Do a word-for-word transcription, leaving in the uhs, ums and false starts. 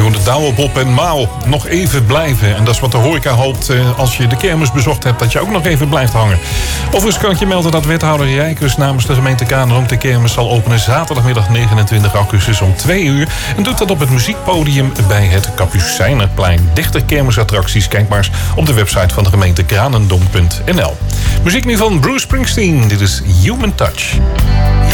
de Douwe, Bob en Maal. Nog even blijven. En dat is wat de horeca hoopt als je de kermis bezocht hebt. Dat je ook nog even blijft hangen. Overigens kan ik je melden dat wethouder Rijkers namens de gemeente Kaandronk de kermis zal openen zaterdagmiddag negenentwintig augustus om twee uur. En doet dat op het muziekpodium bij het Kapucijnerplein. dertig kermisattracties. Kijk maar eens op de website van de gemeente kranendonk punt n l. Muziek nu van Bruce Springsteen. Dit is Human Touch.